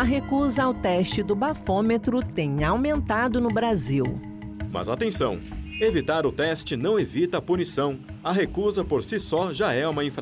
a recusa ao teste do bafômetro tem aumentado no Brasil. Mas atenção! Evitar o teste não evita a punição. A recusa por si só já é uma infração.